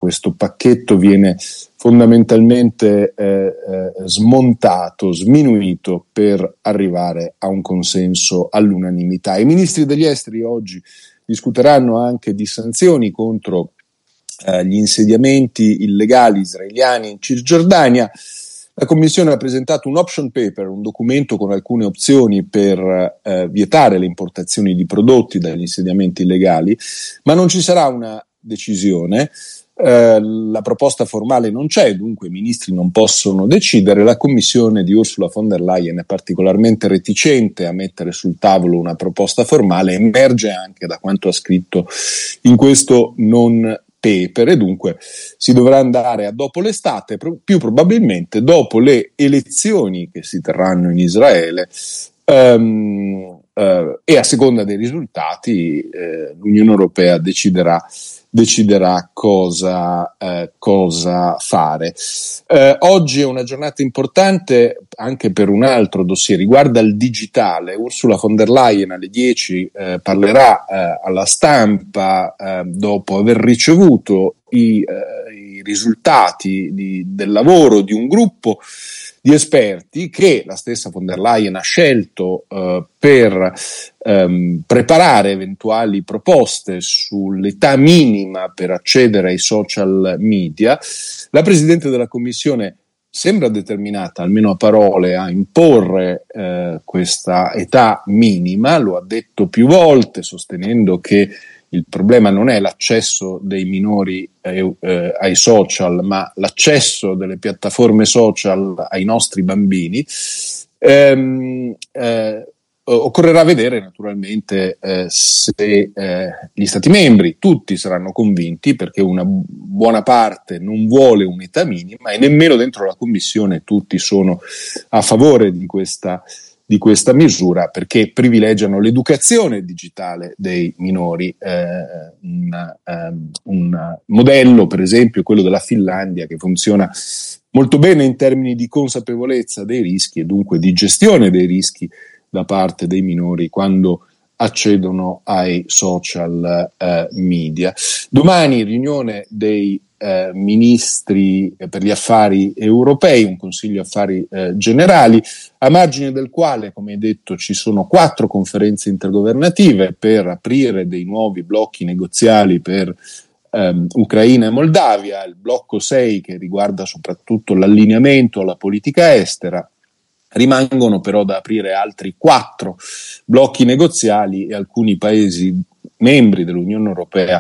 questo pacchetto viene fondamentalmente smontato, sminuito per arrivare a un consenso all'unanimità. I ministri degli esteri oggi discuteranno anche di sanzioni contro gli insediamenti illegali israeliani in Cisgiordania. La Commissione ha presentato un option paper, un documento con alcune opzioni per vietare le importazioni di prodotti dagli insediamenti illegali, ma non ci sarà una decisione. La proposta formale non c'è, dunque i ministri non possono decidere. La Commissione di Ursula von der Leyen è particolarmente reticente a mettere sul tavolo una proposta formale, emerge anche da quanto ha scritto in questo non paper, e dunque si dovrà andare a dopo l'estate, più probabilmente dopo le elezioni che si terranno in Israele, e a seconda dei risultati l'Unione Europea deciderà cosa fare. Oggi è una giornata importante anche per un altro dossier, riguarda il digitale. Ursula von der Leyen alle 10 parlerà alla stampa dopo aver ricevuto i risultati del lavoro di un gruppo di esperti che la stessa von der Leyen ha scelto per preparare eventuali proposte sull'età minima per accedere ai social media. La Presidente della Commissione sembra determinata, almeno a parole, a imporre questa età minima, lo ha detto più volte, sostenendo che il problema non è l'accesso dei minori ai social, ma l'accesso delle piattaforme social ai nostri bambini. Occorrerà vedere naturalmente se gli Stati membri, tutti, saranno convinti, perché una buona parte non vuole un'età minima e nemmeno dentro la Commissione tutti sono a favore di questa misura, perché privilegiano l'educazione digitale dei minori. Un modello, per esempio, quello della Finlandia, che funziona molto bene in termini di consapevolezza dei rischi e dunque di gestione dei rischi da parte dei minori quando accedono ai social media. Domani riunione dei ministri per gli affari europei, un consiglio affari generali, a margine del quale, come detto, ci sono 4 conferenze intergovernative per aprire dei nuovi blocchi negoziali per Ucraina e Moldavia, il blocco 6 che riguarda soprattutto l'allineamento alla politica estera. Rimangono però da aprire altri 4 blocchi negoziali e alcuni paesi membri dell'Unione Europea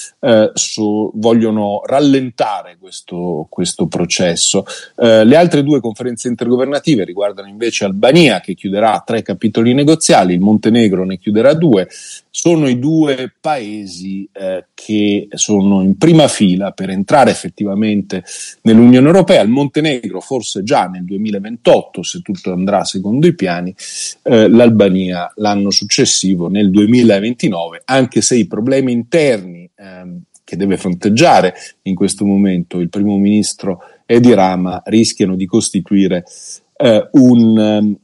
vogliono rallentare questo processo. Le altre 2 conferenze intergovernative riguardano invece Albania, che chiuderà 3 capitoli negoziali, il Montenegro ne chiuderà 2. Sono i 2 paesi che sono in prima fila per entrare effettivamente nell'Unione Europea. Il Montenegro forse già nel 2028, se tutto andrà secondo i piani, l'Albania l'anno successivo, nel 2029, anche se i problemi interni che deve fronteggiare in questo momento il primo ministro Edi Rama rischiano di costituire un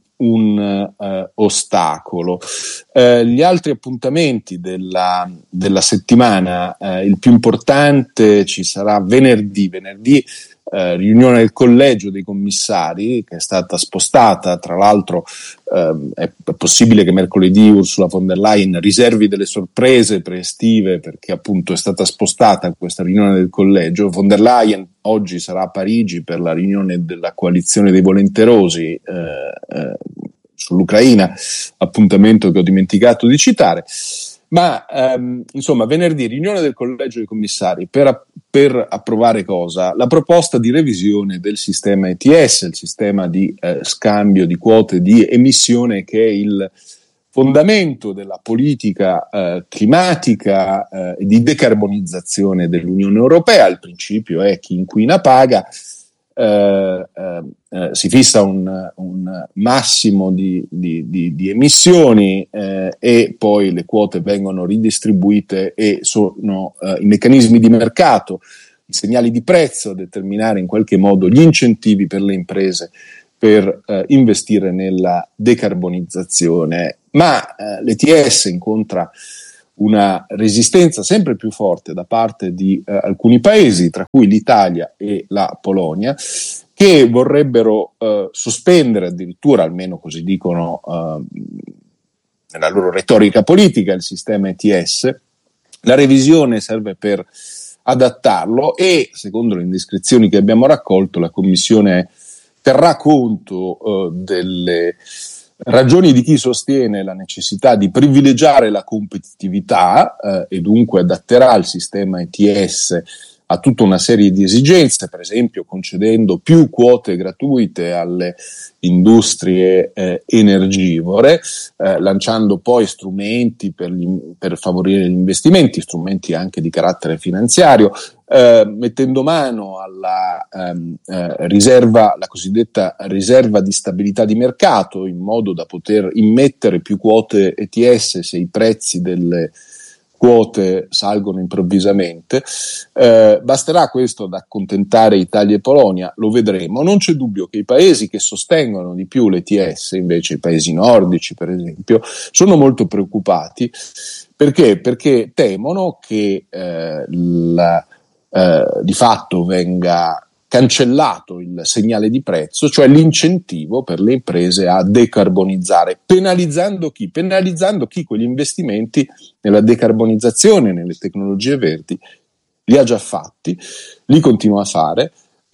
ostacolo. Gli altri appuntamenti della settimana, il più importante ci sarà venerdì, riunione del collegio dei commissari che è stata spostata, tra l'altro è possibile che mercoledì Ursula von der Leyen riservi delle sorprese preestive, perché appunto è stata spostata questa riunione del collegio. Von der Leyen oggi sarà a Parigi per la riunione della coalizione dei volenterosi sull'Ucraina, appuntamento che ho dimenticato di citare. Ma insomma, venerdì riunione del collegio dei commissari per approvare cosa? La proposta di revisione del sistema ETS, il sistema di scambio di quote di emissione, che è il fondamento della politica climatica e di decarbonizzazione dell'Unione Europea. Il principio è chi inquina paga. Si fissa un massimo di emissioni e poi le quote vengono ridistribuite e sono i meccanismi di mercato, i segnali di prezzo a determinare in qualche modo gli incentivi per le imprese per investire nella decarbonizzazione. Ma l'ETS incontra una resistenza sempre più forte da parte di alcuni paesi, tra cui l'Italia e la Polonia, che vorrebbero sospendere addirittura, almeno così dicono nella loro retorica politica, il sistema ETS. La revisione serve per adattarlo e, secondo le indiscrezioni che abbiamo raccolto, la Commissione terrà conto delle ragioni di chi sostiene la necessità di privilegiare la competitività e dunque adatterà il sistema ETS a tutta una serie di esigenze, per esempio concedendo più quote gratuite alle industrie energivore, lanciando poi strumenti per favorire gli investimenti, strumenti anche di carattere finanziario, mettendo mano alla riserva, la cosiddetta riserva di stabilità di mercato, in modo da poter immettere più quote ETS se i prezzi delle quote salgono improvvisamente. Basterà questo ad accontentare Italia e Polonia? Lo vedremo. Non c'è dubbio che i paesi che sostengono di più l'ETS, invece i paesi nordici per esempio, sono molto preoccupati. Perché? Perché temono che di fatto venga cancellato il segnale di prezzo, cioè l'incentivo per le imprese a decarbonizzare, penalizzando chi? Penalizzando chi quegli investimenti nella decarbonizzazione, nelle tecnologie verdi, li ha già fatti, li continua a fare,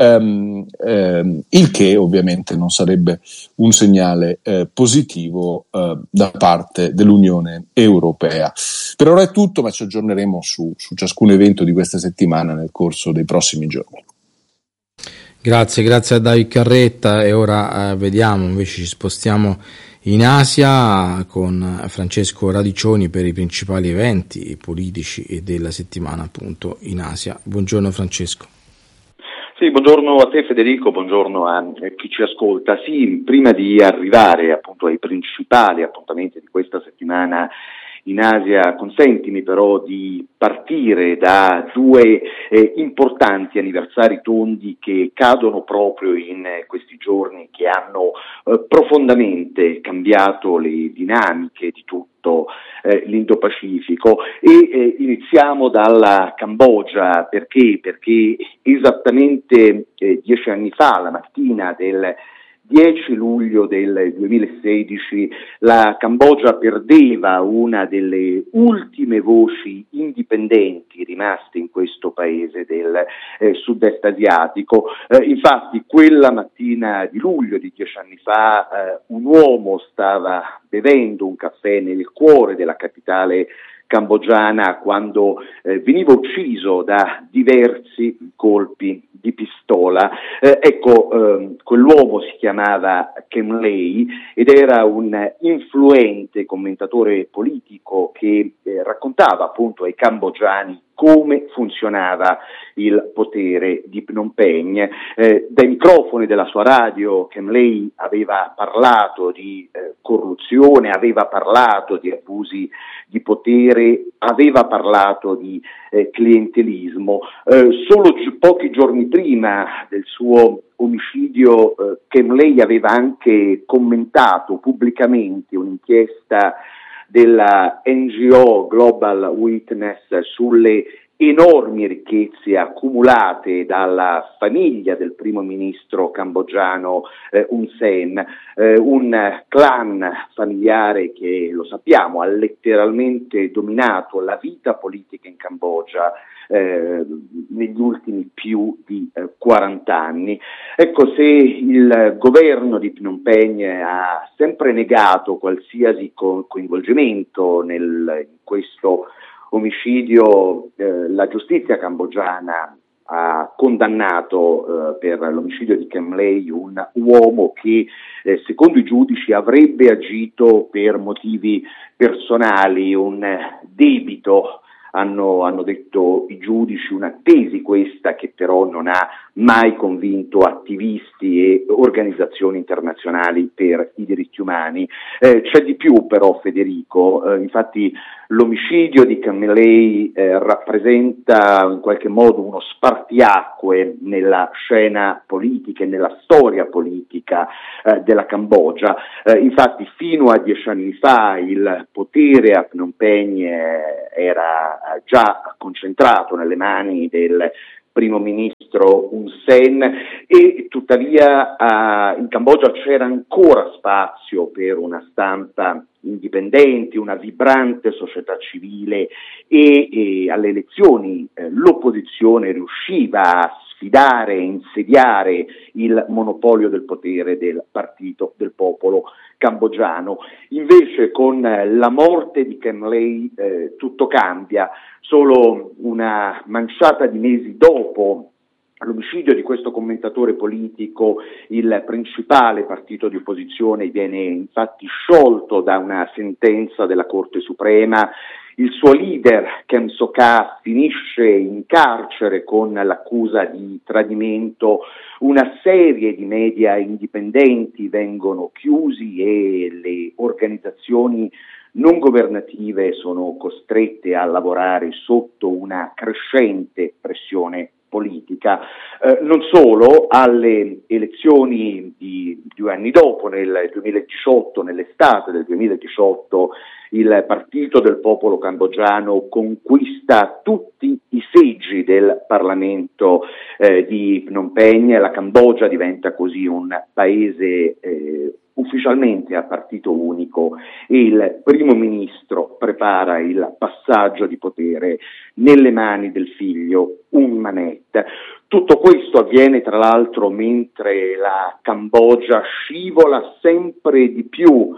il che ovviamente non sarebbe un segnale positivo da parte dell'Unione Europea. Per ora è tutto, ma ci aggiorneremo su ciascun evento di questa settimana nel corso dei prossimi giorni. Grazie a David Carretta e ora vediamo, invece ci spostiamo in Asia con Francesco Radiccioni per i principali eventi politici della settimana appunto in Asia. Buongiorno Francesco. Sì, buongiorno a te Federico, buongiorno a chi ci ascolta. Sì, prima di arrivare appunto ai principali appuntamenti di questa settimana in Asia, consentimi però di partire da due importanti anniversari tondi che cadono proprio in questi giorni, che hanno profondamente cambiato le dinamiche di tutto l'Indo-Pacifico e iniziamo dalla Cambogia. Perché? Perché esattamente 10 anni fa, la mattina del 10 luglio del 2016, la Cambogia perdeva una delle ultime voci indipendenti rimaste in questo paese del sud-est asiatico. Infatti quella mattina di luglio di 10 anni fa un uomo stava bevendo un caffè nel cuore della capitale cambogiana quando veniva ucciso da diversi colpi di pistola. Quell'uomo si chiamava Kem Ley ed era un influente commentatore politico che raccontava appunto ai cambogiani come funzionava il potere di Phnom Penh. Dai microfoni della sua radio Kem Ley aveva parlato di corruzione, aveva parlato di abusi di potere, aveva parlato di clientelismo. Solo pochi giorni prima del suo omicidio Kem Ley aveva anche commentato pubblicamente un'inchiesta della NGO Global Witness sulle enormi ricchezze accumulate dalla famiglia del primo ministro cambogiano Hun Sen, un clan familiare che, lo sappiamo, ha letteralmente dominato la vita politica in Cambogia negli ultimi più di 40 anni. Ecco, se il governo di Phnom Penh ha sempre negato qualsiasi coinvolgimento in questo omicidio, la giustizia cambogiana ha condannato per l'omicidio di Kem Ley un uomo che, secondo i giudici, avrebbe agito per motivi personali, un debito hanno detto i giudici, una tesi questa che però non ha mai convinto attivisti e organizzazioni internazionali per i diritti umani. C'è di più però, Federico, infatti l'omicidio di Khamenei rappresenta in qualche modo uno spartiacque nella scena politica e nella storia politica della Cambogia. Infatti fino a 10 anni fa il potere a Phnom Penh era già concentrato nelle mani del primo ministro Hun Sen e tuttavia in Cambogia c'era ancora spazio per una stampa indipendente, una vibrante società civile e alle elezioni l'opposizione riusciva a sfidare e insediare il monopolio del potere del Partito del Popolo cambogiano. Invece con la morte di Khamenei tutto cambia. Solo una manciata di mesi dopo l'omicidio di questo commentatore politico, il principale partito di opposizione viene infatti sciolto da una sentenza della Corte Suprema. Il suo leader, Kem Sokha, finisce in carcere con l'accusa di tradimento. Una serie di media indipendenti vengono chiusi e le organizzazioni non governative sono costrette a lavorare sotto una crescente pressione politica. Non solo, alle elezioni di 2 anni dopo, nel 2018, nell'estate del 2018, il Partito del Popolo cambogiano conquista tutti i seggi del Parlamento di Phnom Penh. La Cambogia diventa così un paese ufficialmente a partito unico e il primo ministro prepara il passaggio di potere nelle mani del figlio Hun Manet. Tutto questo avviene tra l'altro mentre la Cambogia scivola sempre di più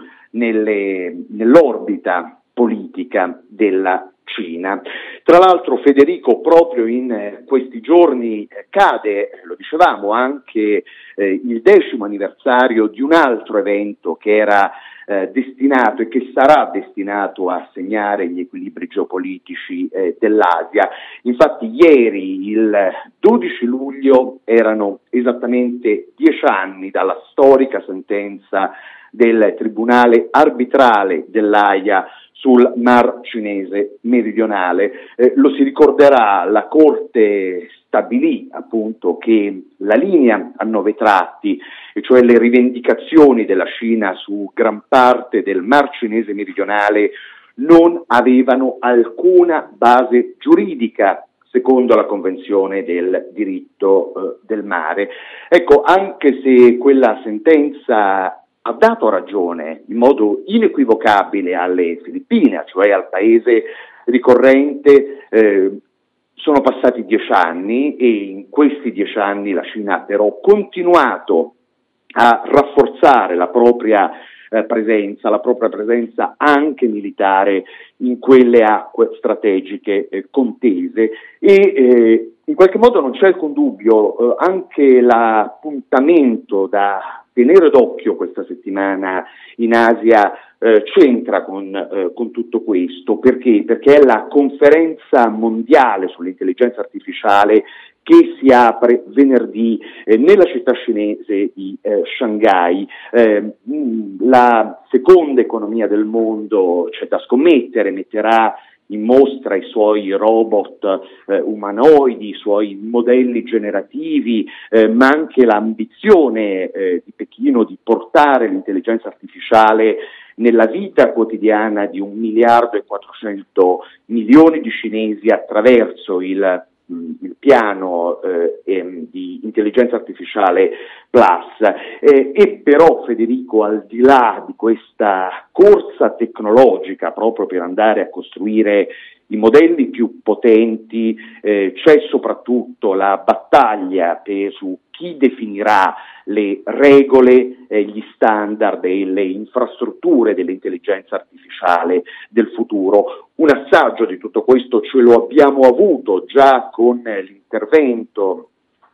nell'orbita politica della Cina. Tra l'altro, Federico, proprio in questi giorni cade, lo dicevamo, anche il 10° anniversario di un altro evento che era destinato e che sarà destinato a segnare gli equilibri geopolitici dell'Asia. Infatti ieri, il 12 luglio, erano esattamente 10 anni dalla storica sentenza del Tribunale arbitrale dell'Aia sul Mar Cinese meridionale. Lo si ricorderà, la Corte stabilì appunto che la linea a 9 tratti, e cioè le rivendicazioni della Cina su gran parte del Mar Cinese meridionale, non avevano alcuna base giuridica secondo la Convenzione del diritto del mare. Ecco, anche se quella sentenza ha dato ragione in modo inequivocabile alle Filippine, cioè al paese ricorrente, sono passati 10 anni e in questi 10 anni la Cina ha però continuato a rafforzare la propria presenza anche militare in quelle acque strategiche contese e in qualche modo non c'è alcun dubbio, anche l'appuntamento da tenere d'occhio questa settimana in Asia c'entra con tutto questo. Perché? Perché è la conferenza mondiale sull'intelligenza artificiale che si apre venerdì nella città cinese di Shanghai. La seconda economia del mondo, c'è da scommettere, metterà in mostra i suoi robot umanoidi, i suoi modelli generativi, ma anche l'ambizione di Pechino di portare l'intelligenza artificiale nella vita quotidiana di 1.400.000.000 di cinesi attraverso il piano di intelligenza artificiale Plus. E però, Federico, al di là di questa corsa tecnologica proprio per andare a costruire i modelli più potenti, c'è soprattutto la battaglia su chi definirà le regole, gli standard e le infrastrutture dell'intelligenza artificiale del futuro. Un assaggio di tutto questo ce lo abbiamo avuto già con l'intervento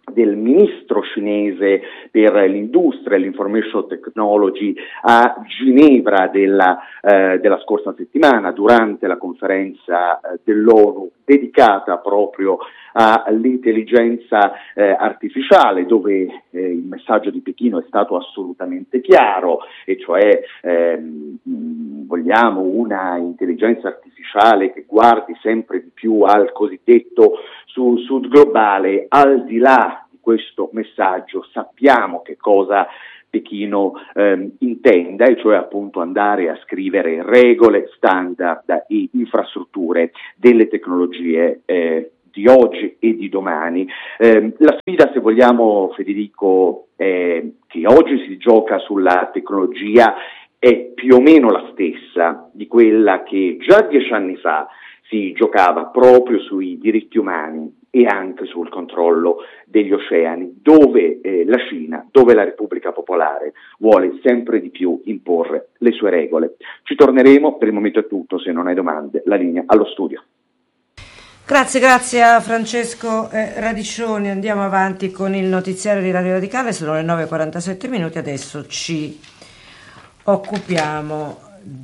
del ministro cinese per l'industria e l'information technology a Ginevra della scorsa settimana, durante la conferenza dell'ONU dedicata proprio all'intelligenza artificiale, dove il messaggio di Pechino è stato assolutamente chiaro, e cioè vogliamo una intelligenza artificiale che guardi sempre di più al cosiddetto sud globale. Al di là di questo messaggio sappiamo che cosa Pechino intenda, e cioè appunto andare a scrivere regole, standard e infrastrutture delle tecnologie di oggi e di domani. La sfida, se vogliamo, Federico, che oggi si gioca sulla tecnologia è più o meno la stessa di quella che già 10 anni fa si giocava proprio sui diritti umani e anche sul controllo degli oceani, dove la Cina, dove la Repubblica Popolare vuole sempre di più imporre le sue regole. Ci torneremo, per il momento è tutto, se non hai domande, la linea allo studio. Grazie a Francesco Radiccioni. Andiamo avanti con il notiziario di Radio Radicale, sono le 9:47 minuti, adesso ci occupiamo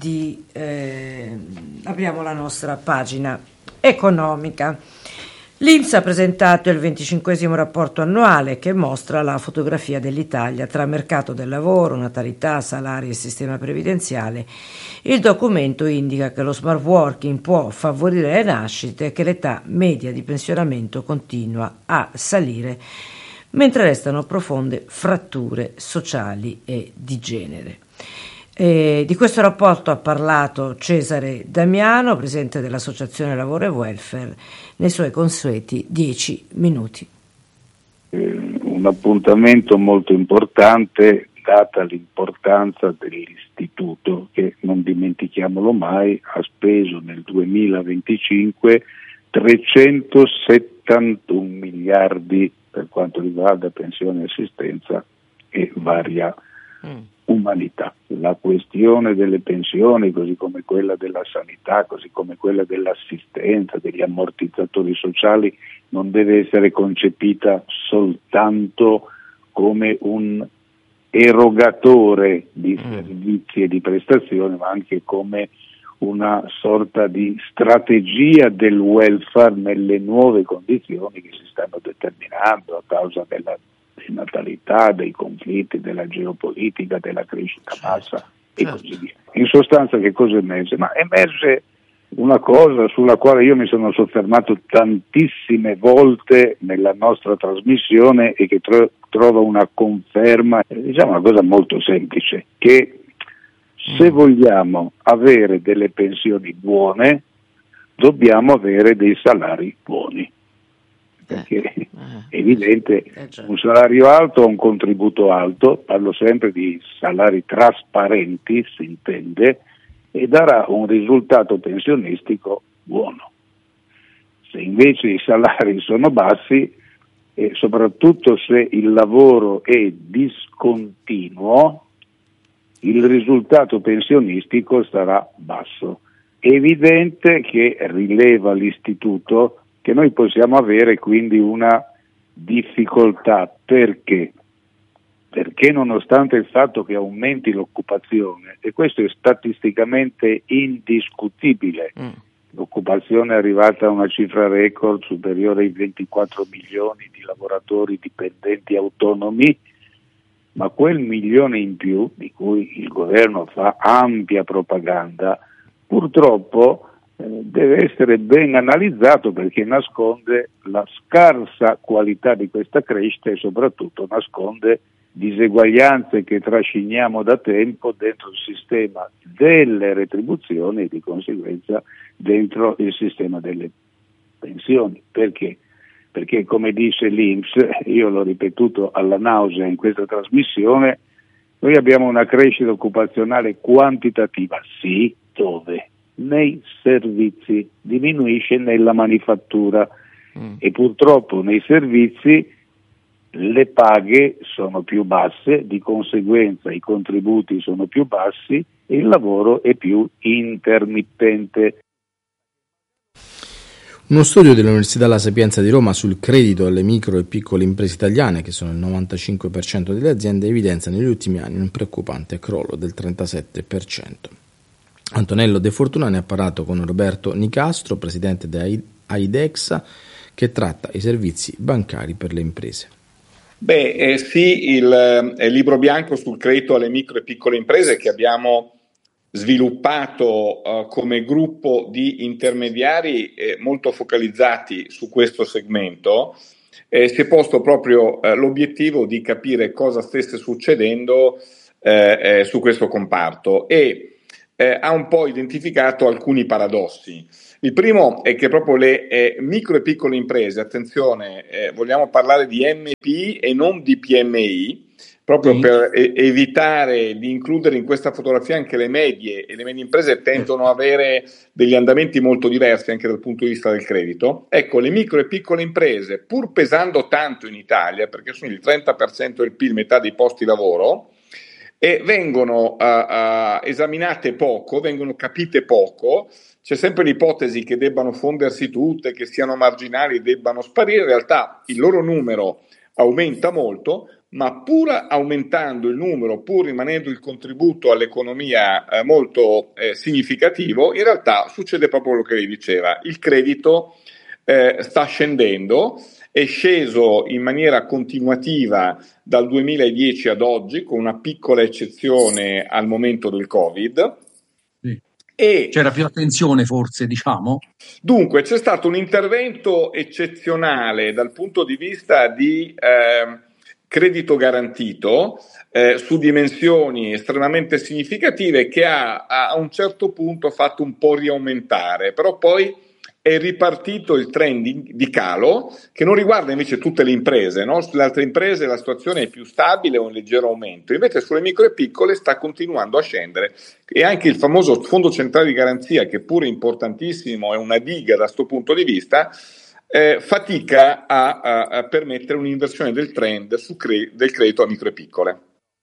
apriamo la nostra pagina economica. L'INPS ha presentato il 25° rapporto annuale che mostra la fotografia dell'Italia tra mercato del lavoro, natalità, salari e sistema previdenziale. Il documento indica che lo smart working può favorire le nascite e che l'età media di pensionamento continua a salire, mentre restano profonde fratture sociali e di genere. Di questo rapporto ha parlato Cesare Damiano, presidente dell'Associazione Lavoro e Welfare, nei suoi consueti 10 minuti. Un appuntamento molto importante, data l'importanza dell'istituto, che non dimentichiamolo mai, ha speso nel 2025 371 miliardi per quanto riguarda pensione e assistenza e varia umanità. La questione delle pensioni, così come quella della sanità, così come quella dell'assistenza, degli ammortizzatori sociali, non deve essere concepita soltanto come un erogatore di servizi e di prestazioni, ma anche come una sorta di strategia del welfare nelle nuove condizioni che si stanno determinando a causa della natalità, dei conflitti, della geopolitica, della crescita bassa e così via. In sostanza che cosa emerge? Ma emerge una cosa sulla quale io mi sono soffermato tantissime volte nella nostra trasmissione e che trova una conferma, diciamo una cosa molto semplice, che se vogliamo avere delle pensioni buone dobbiamo avere dei salari buoni. Perché è evidente, un salario alto ha un contributo alto, parlo sempre di salari trasparenti, si intende, e darà un risultato pensionistico buono. Se invece i salari sono bassi, e soprattutto se il lavoro è discontinuo, il risultato pensionistico sarà basso. È evidente che rileva l'istituto che noi possiamo avere quindi una difficoltà. Perché? Perché nonostante il fatto che aumenti l'occupazione, e questo è statisticamente indiscutibile, l'occupazione è arrivata a una cifra record superiore ai 24 milioni di lavoratori dipendenti autonomi, ma quel milione in più, di cui il governo fa ampia propaganda, purtroppo deve essere ben analizzato, perché nasconde la scarsa qualità di questa crescita e soprattutto nasconde diseguaglianze che trasciniamo da tempo dentro il sistema delle retribuzioni e di conseguenza dentro il sistema delle pensioni. Perché? Perché come dice l'INPS, io l'ho ripetuto alla nausea in questa trasmissione, noi abbiamo una crescita occupazionale quantitativa, sì, dove? Nei servizi, diminuisce nella manifattura e purtroppo nei servizi le paghe sono più basse, di conseguenza i contributi sono più bassi e il lavoro è più intermittente. Uno studio dell'Università La Sapienza di Roma sul credito alle micro e piccole imprese italiane, che sono il 95% delle aziende, evidenzia negli ultimi anni un preoccupante crollo del 37%. Antonello De Fortuna ne ha parlato con Roberto Nicastro, presidente di Aidexa, che tratta i servizi bancari per le imprese. Sì, il libro bianco sul credito alle micro e piccole imprese che abbiamo sviluppato come gruppo di intermediari molto focalizzati su questo segmento, si è posto proprio l'obiettivo di capire cosa stesse succedendo su questo comparto e ha un po' identificato alcuni paradossi. Il primo è che proprio le micro e piccole imprese, attenzione, vogliamo parlare di MPI e non di PMI, proprio per evitare di includere in questa fotografia anche le medie, e le medie imprese tendono ad avere degli andamenti molto diversi anche dal punto di vista del credito. Ecco, le micro e piccole imprese, pur pesando tanto in Italia, perché sono il 30% del PIL, metà dei posti di lavoro, e vengono esaminate poco, vengono capite poco. C'è sempre l'ipotesi che debbano fondersi tutte, che siano marginali, debbano sparire. In realtà il loro numero aumenta molto, ma pur aumentando il numero, pur rimanendo il contributo all'economia molto significativo, in realtà succede proprio quello che lei diceva. Il credito sta scendendo, è sceso in maniera continuativa dal 2010 ad oggi, con una piccola eccezione al momento del Covid. E c'era più attenzione, forse, diciamo? Dunque, c'è stato un intervento eccezionale dal punto di vista di credito garantito su dimensioni estremamente significative, che ha a un certo punto fatto un po' riaumentare, però poi è ripartito il trend di calo, che non riguarda invece tutte le imprese, no? Sulle altre imprese la situazione è più stabile o un leggero aumento, invece sulle micro e piccole sta continuando a scendere, e anche il famoso Fondo Centrale di Garanzia, che pure è importantissimo, è una diga da questo punto di vista, fatica a permettere un'inversione del trend del credito a micro e piccole.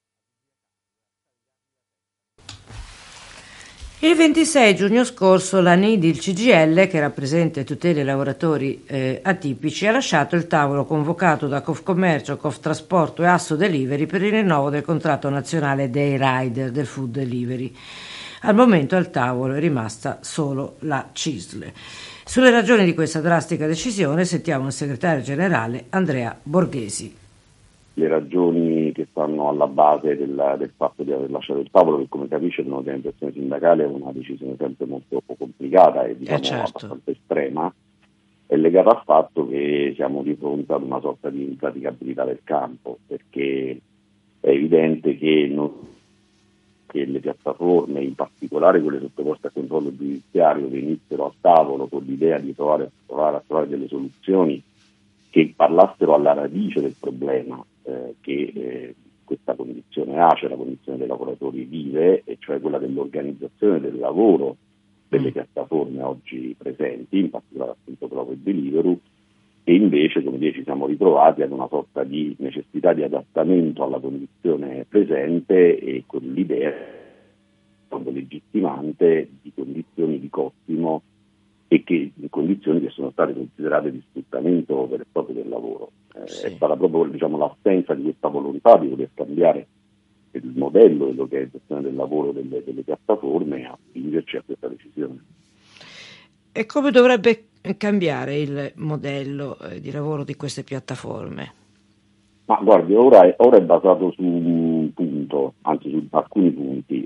Il 26 giugno scorso la NIDI, il CGIL, che rappresenta e tutela i lavoratori atipici, ha lasciato il tavolo convocato da Confcommercio, Conftrasporto e Asso Delivery per il rinnovo del contratto nazionale dei rider del food delivery. Al momento al tavolo è rimasta solo la CISL. Sulle ragioni di questa drastica decisione sentiamo il segretario generale Andrea Borghesi. Le ragioni che stanno alla base del fatto di aver lasciato il tavolo, che come capisce per un'organizzazione sindacale è una decisione sempre molto complicata e abbastanza estrema, è legata al fatto che siamo di fronte ad una sorta di impraticabilità del campo, perché è evidente che le piattaforme, in particolare quelle sottoposte a controllo giudiziario, venissero a tavolo con l'idea di provare a trovare delle soluzioni che parlassero alla radice del problema che questa condizione ha, cioè la condizione dei lavoratori vive, e cioè quella dell'organizzazione del lavoro delle piattaforme oggi presenti, in particolare appunto proprio il Deliveroo, e invece, come dire, ci siamo ritrovati ad una sorta di necessità di adattamento alla condizione presente e con l'idea legittimante di condizioni di cottimo e che in condizioni che sono state considerate di sfruttamento vero e proprio del lavoro. È stata proprio l'assenza di questa volontà di voler cambiare il modello dell'organizzazione del lavoro delle piattaforme a spingerci a questa decisione. E come dovrebbe cambiare il modello di lavoro di queste piattaforme? Ma guardi, ora è basato su un punto, anzi su alcuni punti.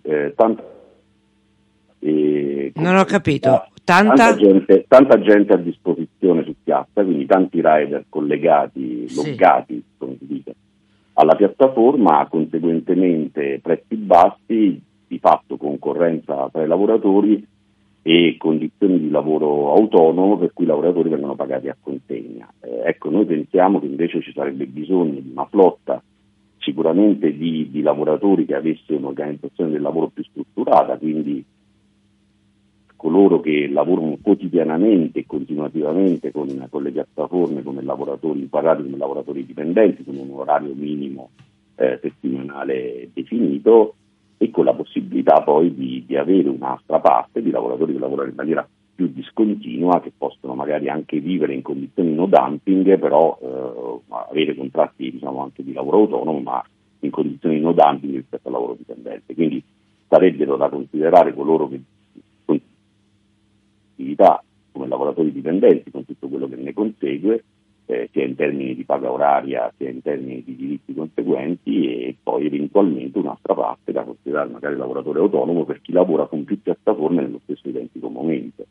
Non ho capito. Tanta gente a disposizione su piazza, quindi tanti rider collegati, loggati, come si dice, alla piattaforma, conseguentemente prezzi bassi, di fatto concorrenza tra i lavoratori e condizioni di lavoro autonomo per cui i lavoratori vengono pagati a consegna. Ecco, noi pensiamo che invece ci sarebbe bisogno di una flotta sicuramente di lavoratori che avesse un'organizzazione del lavoro più strutturata, quindi coloro che lavorano quotidianamente e continuativamente con le piattaforme come lavoratori imparati, come lavoratori dipendenti, con un orario minimo settimanale definito, e con la possibilità poi di avere un'altra parte di lavoratori che lavorano in maniera più discontinua, che possono magari anche vivere in condizioni no dumping, però avere contratti diciamo anche di lavoro autonomo, ma in condizioni no dumping rispetto al lavoro dipendente. Quindi sarebbero da considerare coloro che con attività come lavoratori dipendenti, con tutto quello che ne consegue, sia in termini di paga oraria sia in termini di diritti conseguenti, e poi eventualmente un'altra parte da considerare magari lavoratore autonomo per chi lavora con più piattaforme nello stesso identico momento.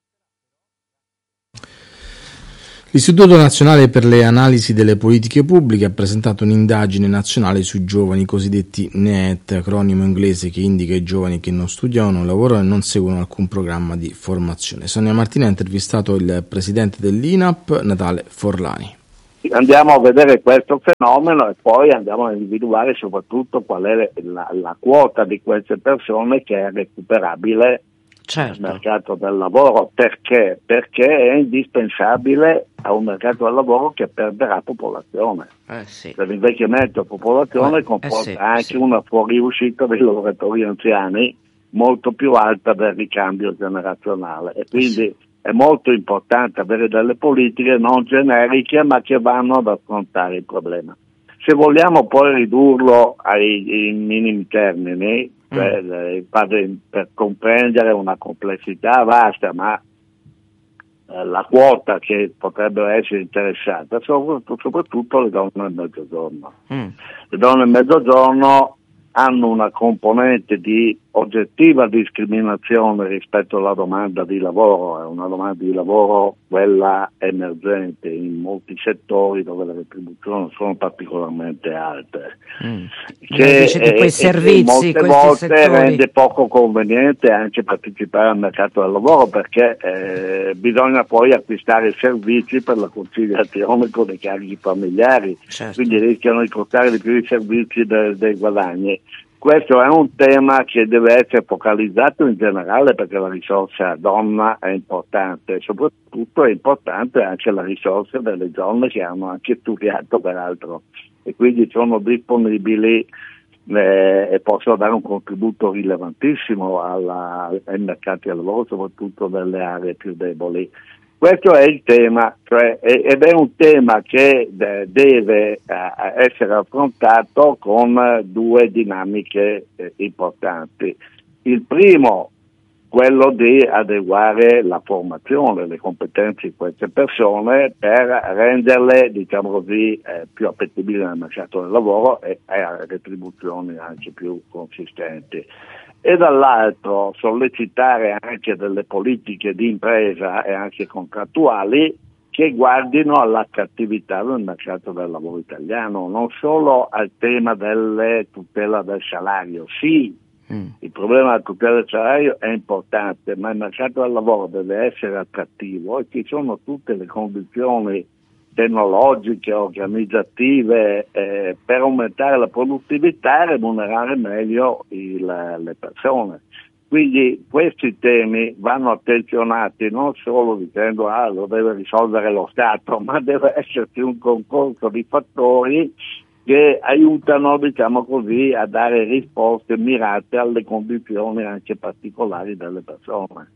L'Istituto Nazionale per le Analisi delle Politiche Pubbliche ha presentato un'indagine nazionale sui giovani, cosiddetti NEET, acronimo inglese che indica i giovani che non studiano, non lavorano e non seguono alcun programma di formazione. Sonia Martina ha intervistato il presidente dell'INAP, Natale Forlani. Andiamo a vedere questo fenomeno e poi andiamo a individuare soprattutto qual è la quota di queste persone che è recuperabile nel mercato del lavoro. Perché? Perché è indispensabile a un mercato del lavoro che perderà popolazione. Sì. L'invecchiamento della popolazione comporta anche una fuoriuscita dei lavoratori anziani molto più alta del ricambio generazionale, e quindi è molto importante avere delle politiche non generiche ma che vanno ad affrontare il problema. Se vogliamo poi ridurlo ai minimi termini, per comprendere una complessità vasta, ma la quota che potrebbero essere interessate sono soprattutto le donne del Mezzogiorno. Le donne del Mezzogiorno hanno una componente di oggettiva discriminazione rispetto alla domanda di lavoro, è una domanda di lavoro quella emergente in molti settori dove le retribuzioni sono particolarmente alte, che quei servizi, molte volte rende poco conveniente anche partecipare al mercato del lavoro, perché bisogna poi acquistare servizi per la conciliazione con i carichi familiari, quindi rischiano di costare di più i servizi dei guadagni. Questo è un tema che deve essere focalizzato in generale, perché la risorsa donna è importante, soprattutto è importante anche la risorsa delle donne che hanno anche studiato peraltro e quindi sono disponibili e possono dare un contributo rilevantissimo ai mercati del lavoro, soprattutto nelle aree più deboli. Questo è il tema, ed è un tema che deve essere affrontato con due dinamiche importanti. Il primo, quello di adeguare la formazione, le competenze di queste persone per renderle, diciamo così, più appetibili nel mercato del lavoro e a retribuzioni anche più consistenti. E dall'altro sollecitare anche delle politiche di impresa e anche contrattuali che guardino all'attrattività del mercato del lavoro italiano, non solo al tema delle tutela del salario. Sì, il problema della tutela del salario è importante, ma il mercato del lavoro deve essere attrattivo e ci sono tutte le condizioni tecnologiche, organizzative per aumentare la produttività e remunerare meglio le persone. Quindi questi temi vanno attenzionati non solo dicendo lo deve risolvere lo Stato, ma deve esserci un concorso di fattori che aiutano, diciamo così, a dare risposte mirate alle condizioni anche particolari delle persone.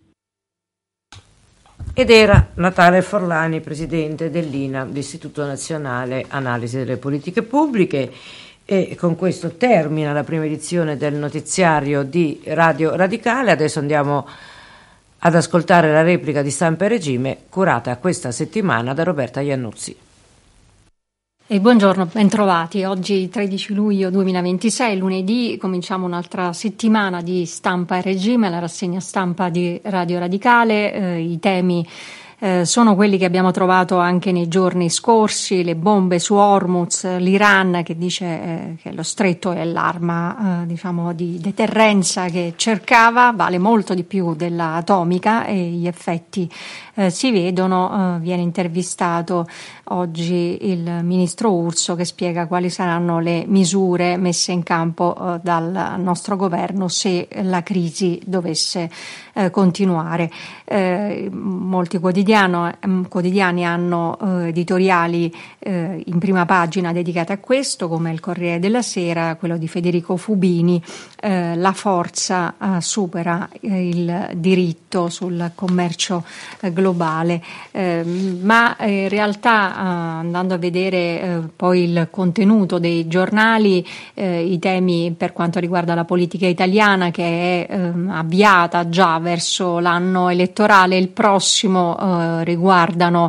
Ed era Natale Forlani, presidente dell'INA, l'Istituto Nazionale Analisi delle Politiche Pubbliche, e con questo termina la prima edizione del notiziario di Radio Radicale. Adesso andiamo ad ascoltare la replica di Stampa e Regime, curata questa settimana da Roberta Iannuzzi. E buongiorno, bentrovati. Oggi 13 luglio 2026, lunedì, cominciamo un'altra settimana di Stampa e Regime, la rassegna stampa di Radio Radicale. I temi sono quelli che abbiamo trovato anche nei giorni scorsi: le bombe su Hormuz, l'Iran che dice che lo stretto è l'arma diciamo di deterrenza che cercava, vale molto di più della atomica, e gli effetti si vedono. Viene intervistato oggi il ministro Urso, che spiega quali saranno le misure messe in campo dal nostro governo se la crisi dovesse continuare. Molti quotidiani hanno editoriali in prima pagina dedicate a questo, come il Corriere della Sera, quello di Federico Fubini, la forza supera il diritto sul commercio globale, ma in realtà andando a vedere poi il contenuto dei giornali, i temi per quanto riguarda la politica italiana, che è avviata già verso l'anno elettorale, il prossimo, riguardano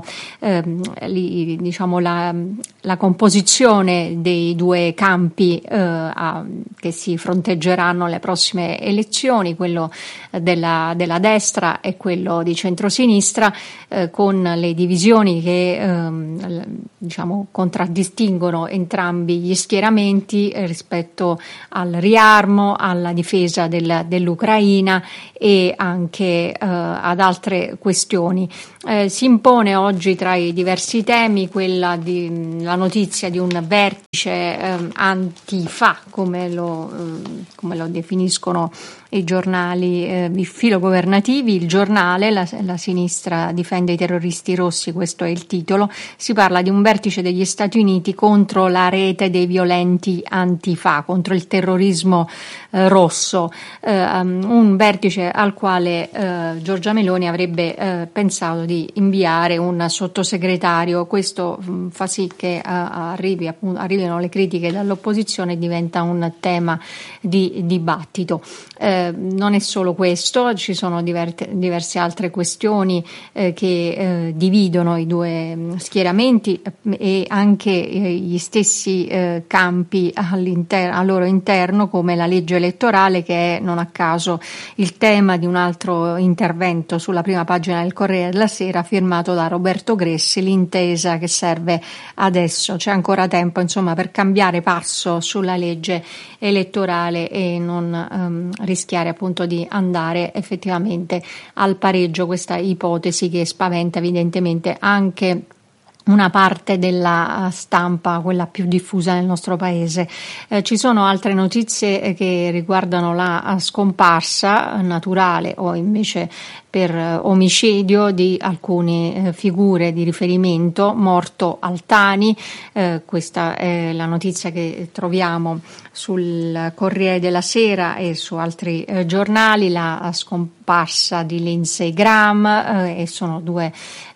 la composizione dei due campi che si fronteggeranno alle prossime elezioni, quello della destra e quello di centrosinistra, con le divisioni che contraddistinguono entrambi gli schieramenti rispetto al riarmo, alla difesa dell'Ucraina e anche ad altre questioni. Si impone oggi tra i diversi temi la notizia di un vertice antifa, come lo definiscono i giornali filogovernativi. Il Giornale, la sinistra difende i terroristi rossi, questo è il titolo. Si parla di un vertice degli Stati Uniti contro la rete dei violenti antifa, contro il terrorismo rosso, un vertice al quale Giorgia Meloni avrebbe pensato di inviare un sottosegretario. Questo fa sì che arrivino le critiche dall'opposizione e diventa un tema di dibattito. Non è solo questo, ci sono diverse altre questioni che dividono i due schieramenti e anche gli stessi campi al loro interno, come la legge elettorale, che è non a caso il tema di un altro intervento sulla prima pagina del Corriere della Sera, firmato da Roberto Gressi, l'intesa che serve adesso. C'è ancora tempo, per cambiare passo sulla legge elettorale e non rischiare appunto di andare effettivamente al pareggio, questa ipotesi che spaventa evidentemente anche una parte della stampa, quella più diffusa nel nostro paese. Ci sono altre notizie che riguardano la scomparsa naturale o invece per omicidio di alcune figure di riferimento. Morto Altani, questa è la notizia che troviamo sul Corriere della Sera e su altri giornali. La scomparsa di Lindsey Graham, e sono due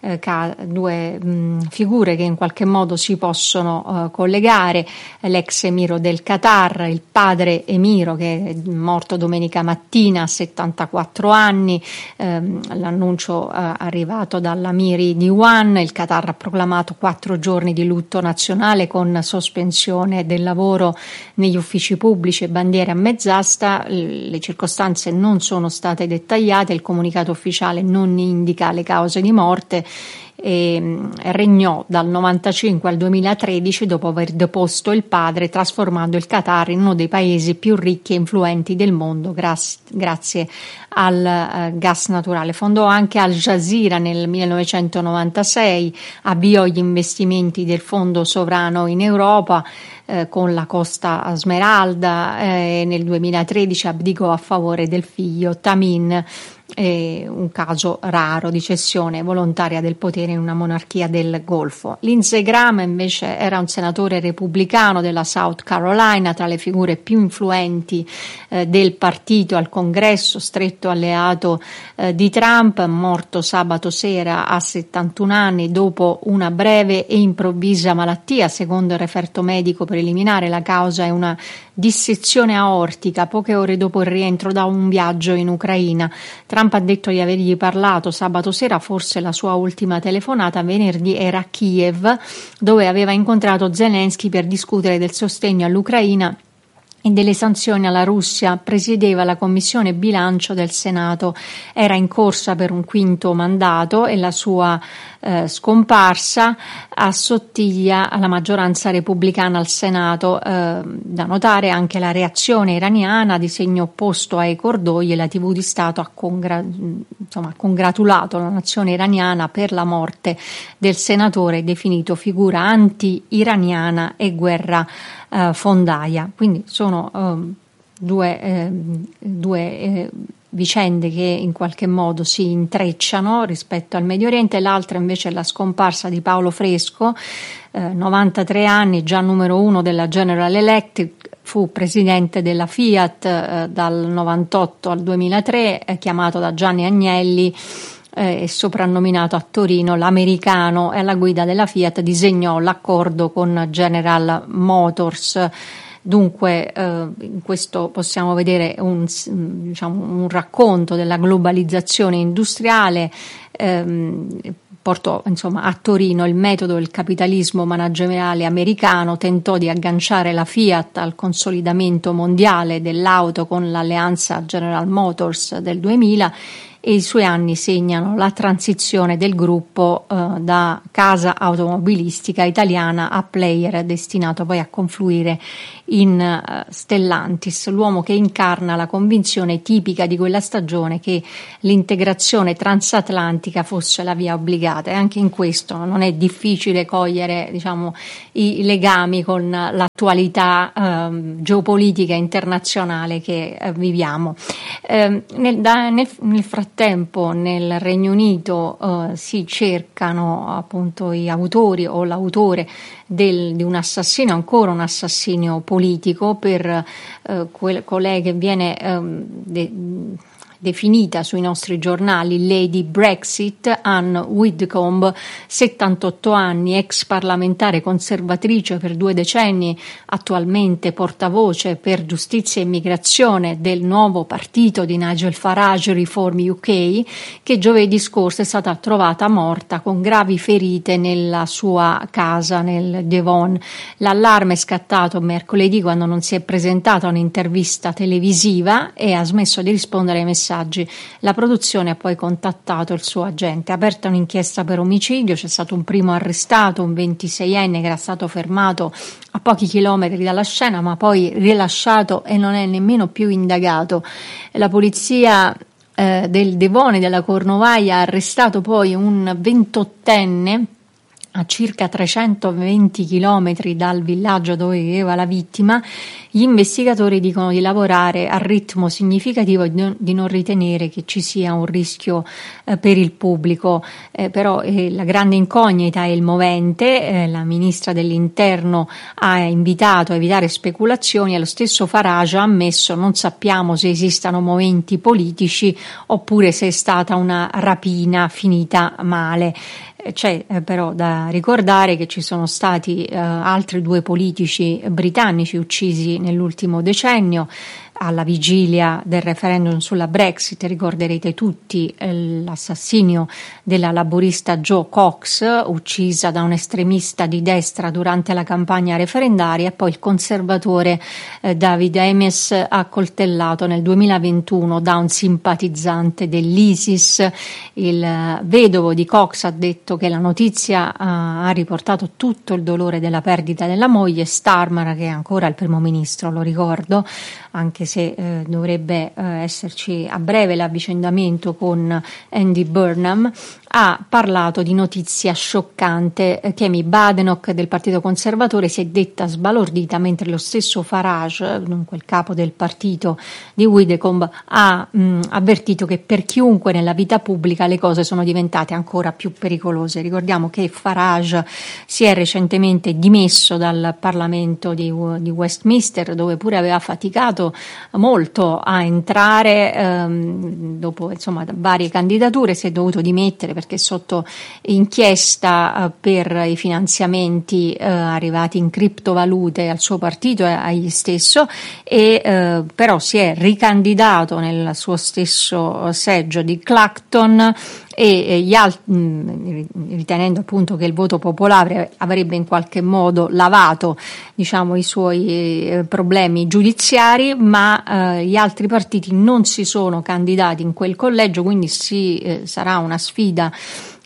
figure che in qualche modo si possono collegare. L'ex emiro del Qatar, il padre emiro, che è morto domenica mattina a 74 anni. L'annuncio arrivato dall'Amiri di One. Il Qatar ha proclamato 4 giorni di lutto nazionale con sospensione del lavoro negli uffici pubblici e bandiere a mezz'asta. Le circostanze non sono state dettagliate, il comunicato ufficiale non indica le cause di morte. Regnò dal 95 al 2013 dopo aver deposto il padre, trasformando il Qatar in uno dei paesi più ricchi e influenti del mondo grazie al gas naturale. Fondò anche Al Jazeera nel 1996, avviò gli investimenti del Fondo Sovrano in Europa con la Costa Smeralda, e nel 2013 abdicò a favore del figlio Tamim, un caso raro di cessione volontaria del potere in una monarchia del Golfo. Lindsey Graham invece era un senatore repubblicano della South Carolina, tra le figure più influenti del partito al Congresso, stretto alleato di Trump, morto sabato sera a 71 anni dopo una breve e improvvisa malattia. Secondo il referto medico preliminare, la causa è una dissezione aortica poche ore dopo il rientro da un viaggio in Ucraina. Trump ha detto di avergli parlato sabato sera, forse la sua ultima telefonata. Venerdì era a Kiev, dove aveva incontrato Zelensky per discutere del sostegno all'Ucraina e delle sanzioni alla Russia. Presiedeva la commissione bilancio del Senato, era in corsa per un quinto mandato e la sua scomparsa, assottiglia alla maggioranza repubblicana al Senato. Da notare anche la reazione iraniana di segno opposto ai cordoi, e la TV di Stato ha congratulato la nazione iraniana per la morte del senatore definito figura anti-iraniana e guerra fondaia. Quindi sono due vicende che in qualche modo si intrecciano rispetto al Medio Oriente. L'altra invece è la scomparsa di Paolo Fresco, 93 anni, già numero 1 della General Electric, fu presidente della Fiat dal 98 al 2003, chiamato da Gianni Agnelli e soprannominato a Torino l'americano, e alla guida della Fiat disegnò l'accordo con General Motors. Dunque in questo possiamo vedere un racconto della globalizzazione industriale. Portò a Torino il metodo del capitalismo manageriale americano, tentò di agganciare la Fiat al consolidamento mondiale dell'auto con l'alleanza General Motors del 2000, e i suoi anni segnano la transizione del gruppo da casa automobilistica italiana a player destinato poi a confluire in Stellantis, l'uomo che incarna la convinzione tipica di quella stagione che l'integrazione transatlantica fosse la via obbligata. E anche in questo non è difficile cogliere i legami con l'attualità geopolitica internazionale che viviamo. Nel frattempo nel Regno Unito si cercano appunto gli autori o l'autore di un assassinio, ancora un assassinio politico, per colei che viene definita sui nostri giornali Lady Brexit, Anne Widdecombe, 78 anni, ex parlamentare conservatrice per 2 decenni, attualmente portavoce per giustizia e immigrazione del nuovo partito di Nigel Farage, Reform UK, che giovedì scorso è stata trovata morta con gravi ferite nella sua casa nel Devon. L'allarme è scattato mercoledì quando non si è presentata a un'intervista televisiva e ha smesso di rispondere ai messaggi. La produzione ha poi contattato il suo agente. È aperta un'inchiesta per omicidio, c'è stato un primo arrestato, un 26enne che era stato fermato a pochi chilometri dalla scena ma poi rilasciato e non è nemmeno più indagato. La polizia del Devon e della Cornovaglia ha arrestato poi un 28enne a circa 320 chilometri dal villaggio dove viveva la vittima. Gli investigatori dicono di lavorare a ritmo significativo e di non ritenere che ci sia un rischio per il pubblico, però la grande incognita è il movente. La ministra dell'Interno ha invitato a evitare speculazioni e lo stesso Farage ha ammesso: non sappiamo se esistano moventi politici oppure se è stata una rapina finita male. C'è però da ricordare che ci sono stati altri 2 politici britannici uccisi nell'ultimo decennio alla vigilia del referendum sulla Brexit. Ricorderete tutti l'assassinio della laburista Jo Cox, uccisa da un estremista di destra durante la campagna referendaria, e poi il conservatore David Ames, accoltellato nel 2021 da un simpatizzante dell'ISIS. Il vedovo di Cox ha detto che la notizia ha riportato tutto il dolore della perdita della moglie. Starmer, che è ancora il primo ministro, lo ricordo, anche se dovrebbe esserci a breve l'avvicendamento con Andy Burnham, ha parlato di notizia scioccante. Kemi Badenoch del Partito Conservatore si è detta sbalordita, mentre lo stesso Farage, dunque il capo del partito di Widdecombe, ha avvertito che per chiunque nella vita pubblica le cose sono diventate ancora più pericolose. Ricordiamo che Farage si è recentemente dimesso dal Parlamento di Westminster, dove pure aveva faticato molto a entrare, dopo varie candidature si è dovuto dimettere perché sotto inchiesta per i finanziamenti arrivati in criptovalute al suo partito e agli stesso, e però si è ricandidato nel suo stesso seggio di Clacton, e gli altri, ritenendo appunto che il voto popolare avrebbe in qualche modo lavato i suoi problemi giudiziari, ma gli altri partiti non si sono candidati in quel collegio, quindi sarà una sfida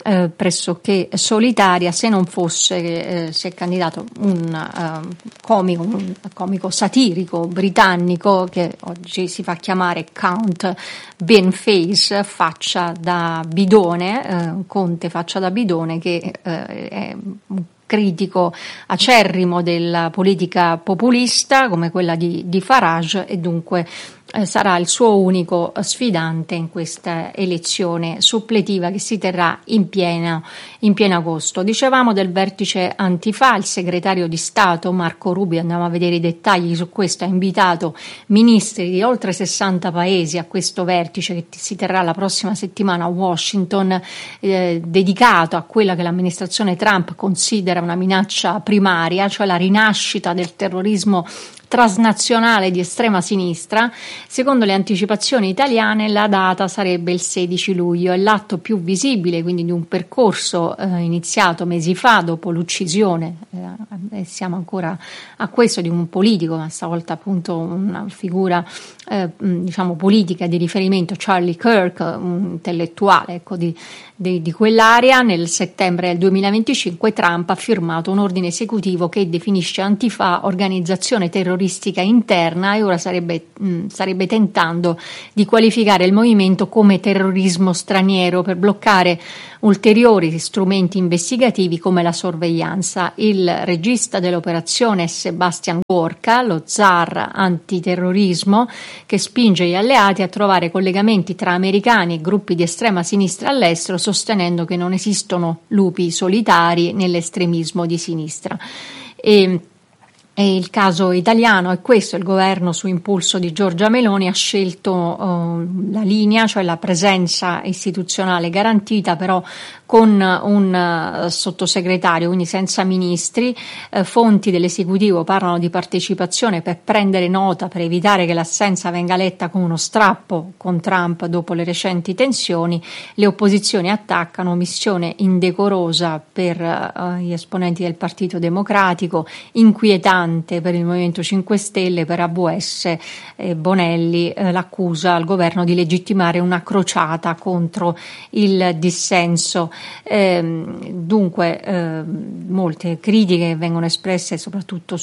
pressoché solitaria, se non fosse si è candidato un comico satirico britannico che oggi si fa chiamare Count Beanface, faccia da bidone, Conte faccia da bidone, che è un critico acerrimo della politica populista come quella di Farage, e dunque sarà il suo unico sfidante in questa elezione suppletiva che si terrà in pieno agosto. Dicevamo del vertice antifa, il segretario di Stato Marco Rubio, andiamo a vedere i dettagli su questo, ha invitato ministri di oltre 60 paesi a questo vertice che si terrà la prossima settimana a Washington, dedicato a quella che l'amministrazione Trump considera una minaccia primaria, cioè la rinascita del terrorismo transnazionale di estrema sinistra. Secondo le anticipazioni italiane la data sarebbe il 16 luglio, è l'atto più visibile quindi di un percorso iniziato mesi fa dopo l'uccisione, siamo ancora a questo, di un politico, ma stavolta appunto una figura diciamo politica di riferimento, Charlie Kirk, un intellettuale di quell'area. Nel settembre del 2025 Trump ha firmato un ordine esecutivo che definisce Antifa organizzazione terroristica interna, e ora starebbe tentando di qualificare il movimento come terrorismo straniero per bloccare ulteriori strumenti investigativi come la sorveglianza. Il regista dell'operazione è Sebastian Gorka, lo zar antiterrorismo, che spinge gli alleati a trovare collegamenti tra americani e gruppi di estrema sinistra all'estero, sostenendo che non esistono lupi solitari nell'estremismo di sinistra. E il caso italiano è questo: il governo, su impulso di Giorgia Meloni, ha scelto la linea, cioè la presenza istituzionale garantita, però con un sottosegretario, quindi senza ministri. Fonti dell'esecutivo parlano di partecipazione per prendere nota, per evitare che l'assenza venga letta come uno strappo con Trump dopo le recenti tensioni. Le opposizioni attaccano missione indecorosa per gli esponenti del Partito Democratico, inquietante per il Movimento 5 Stelle, per AVS e Bonelli l'accusa al governo di legittimare una crociata contro il dissenso. Dunque molte critiche vengono espresse soprattutto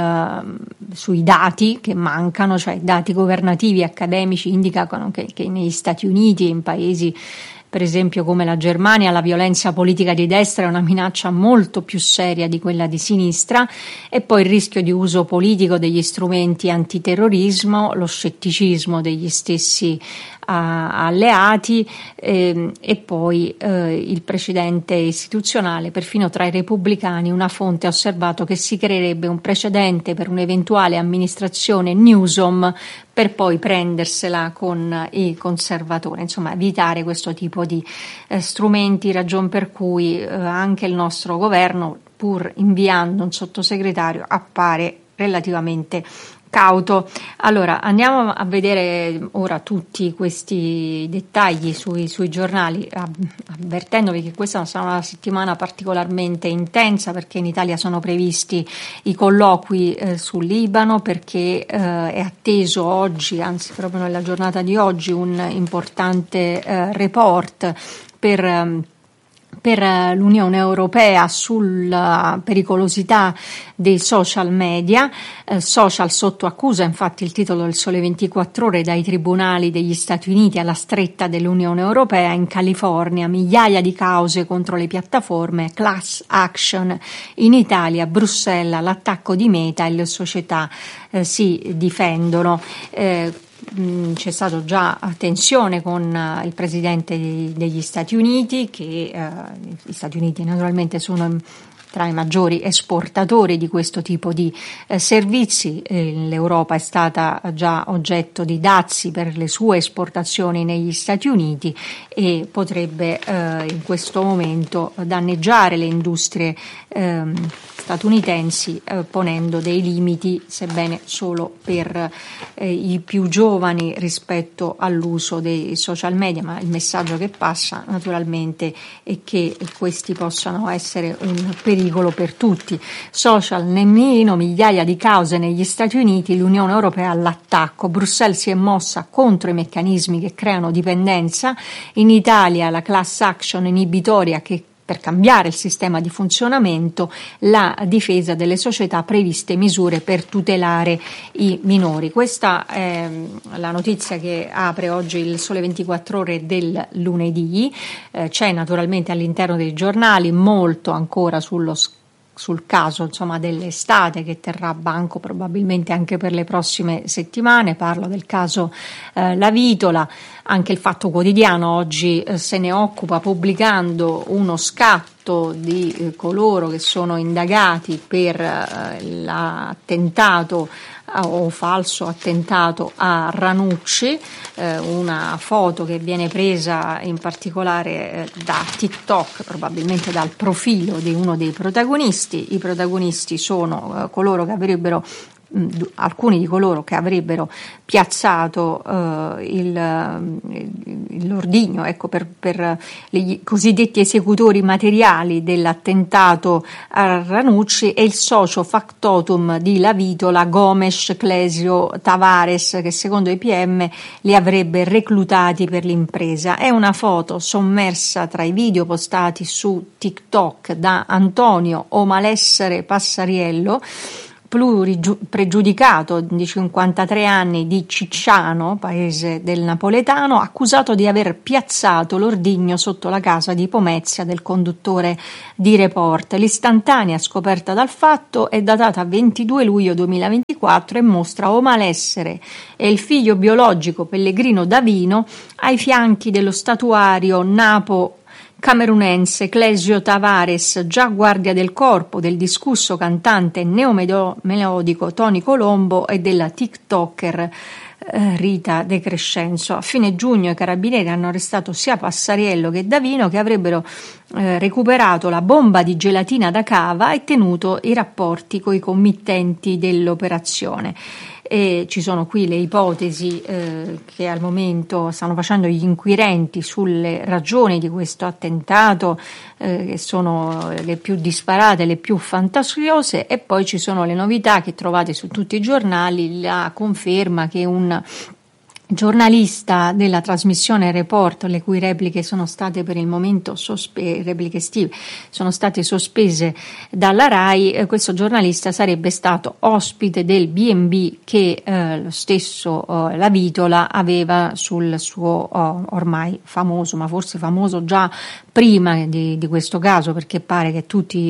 sui dati che mancano, cioè i dati governativi e accademici indicano che negli Stati Uniti e in paesi per esempio come la Germania, la violenza politica di destra è una minaccia molto più seria di quella di sinistra, e poi il rischio di uso politico degli strumenti antiterrorismo, lo scetticismo degli stessi alleati, e poi il precedente istituzionale. Perfino tra i repubblicani una fonte ha osservato che si creerebbe un precedente per un'eventuale amministrazione Newsom per poi prendersela con i conservatori, insomma evitare questo tipo di strumenti, ragion per cui anche il nostro governo, pur inviando un sottosegretario, appare relativamente cauto. Allora andiamo a vedere ora tutti questi dettagli sui giornali, avvertendovi che questa sarà una settimana particolarmente intensa, perché in Italia sono previsti i colloqui sul Libano, perché è atteso oggi, anzi proprio nella giornata di oggi, un importante report per l'Unione Europea sulla pericolosità dei social media, social sotto accusa, infatti il titolo del Sole 24 Ore, dai tribunali degli Stati Uniti alla stretta dell'Unione Europea. In California migliaia di cause contro le piattaforme, class action. In Italia, Bruxelles, l'attacco di Meta e le società si difendono. C'è stato già tensione con il presidente degli Stati Uniti, che gli Stati Uniti naturalmente sono tra i maggiori esportatori di questo tipo di servizi. L'Europa è stata già oggetto di dazi per le sue esportazioni negli Stati Uniti e potrebbe in questo momento danneggiare le industrie statunitensi, ponendo dei limiti, sebbene solo per i più giovani rispetto all'uso dei social media, ma il messaggio che passa naturalmente è che questi possano essere un pericolo per tutti. Social nemmeno, migliaia di cause negli Stati Uniti, l'Unione Europea all'attacco, Bruxelles si è mossa contro i meccanismi che creano dipendenza, in Italia la class action inibitoria che per cambiare il sistema di funzionamento, la difesa delle società, previste misure per tutelare i minori. Questa è la notizia che apre oggi il Sole 24 Ore del lunedì. C'è naturalmente all'interno dei giornali molto ancora sul caso, insomma, dell'estate, che terrà banco probabilmente anche per le prossime settimane. Parlo del caso La Vitola. Anche il Fatto Quotidiano oggi se ne occupa, pubblicando uno scatto di coloro che sono indagati per l'attentato o falso attentato a Ranucci, una foto che viene presa in particolare da TikTok, probabilmente dal profilo di uno dei protagonisti. I protagonisti sono alcuni di coloro che avrebbero piazzato l'ordigno, ecco, per i cosiddetti esecutori materiali dell'attentato a Ranucci, e il socio factotum di La Vitola, Gomes Clesio Tavares, che secondo i PM li avrebbe reclutati per l'impresa. È una foto sommersa tra i video postati su TikTok da Antonio Omalessere Passariello, pregiudicato di 53 anni di Cicciano, paese del napoletano, accusato di aver piazzato l'ordigno sotto la casa di Pomezia del conduttore di Report. L'istantanea scoperta dal Fatto è datata 22 luglio 2024 e mostra Omalessere e il figlio biologico Pellegrino Davino ai fianchi dello statuario camerunense Clesio Tavares, già guardia del corpo del discusso cantante neomelodico Tony Colombo e della TikToker Rita De Crescenzo. A fine giugno i carabinieri hanno arrestato sia Passariello che Davino, che avrebbero recuperato la bomba di gelatina da cava e tenuto i rapporti coi committenti dell'operazione. E ci sono qui le ipotesi che al momento stanno facendo gli inquirenti sulle ragioni di questo attentato, che sono le più disparate, le più fantasiose, e poi ci sono le novità che trovate su tutti i giornali, la conferma che un giornalista della trasmissione Report, le cui repliche sono state per il momento repliche estive sono state sospese dalla RAI, questo giornalista sarebbe stato ospite del B&B che lo stesso La Vitola aveva sul suo ormai famoso, ma forse famoso già prima di questo caso, perché pare che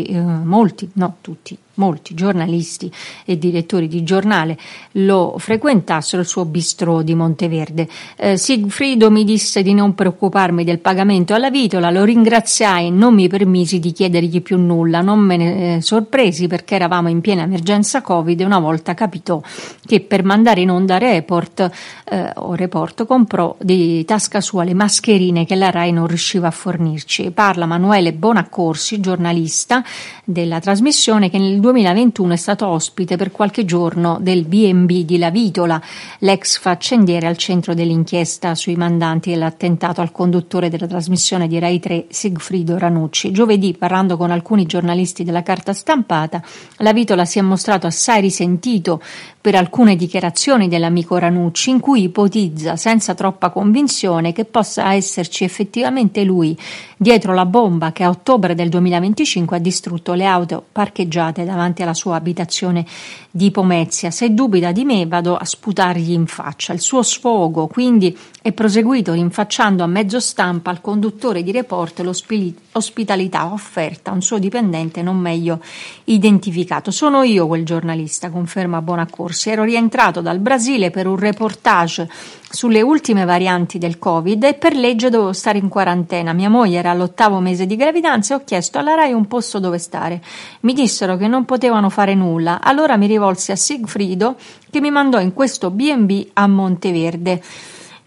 molti giornalisti e direttori di giornale lo frequentassero, il suo bistrò di Monteverde. Sigfrido mi disse di non preoccuparmi del pagamento alla Vitola, lo ringraziai e non mi permisi di chiedergli più nulla. Non me ne sorpresi, perché eravamo in piena emergenza Covid e una volta capitò che per mandare in onda Report comprò di tasca sua le mascherine che la RAI non riusciva a fornirci. Parla Manuele Bonaccorsi, giornalista della trasmissione, che nel 2021 è stato ospite per qualche giorno del B&B di La Vitola, l'ex faccendiere al centro dell'inchiesta sui mandanti dell'attentato al conduttore della trasmissione di Rai 3 Sigfrido Ranucci. Giovedì, parlando con alcuni giornalisti della carta stampata, La Vitola si è mostrato assai risentito per alcune dichiarazioni dell'amico Ranucci, in cui ipotizza senza troppa convinzione che possa esserci effettivamente lui dietro la bomba che a ottobre del 2025 ha distrutto le auto parcheggiate davanti alla sua abitazione di Pomezia. Se dubita di me, vado a sputargli in faccia. Il suo sfogo quindi è proseguito rinfacciando a mezzo stampa al conduttore di Report l'ospitalità offerta a un suo dipendente non meglio identificato. Sono io quel giornalista, conferma Bonaccorsi. Ero rientrato dal Brasile per un reportage sulle ultime varianti del Covid e per legge dovevo stare in quarantena. Mia moglie era all'8° mese di gravidanza e ho chiesto alla RAI un posto dove stare. Mi dissero che non potevano fare nulla. Allora mi rivolsi a Sigfrido, che mi mandò in questo B&B a Monteverde.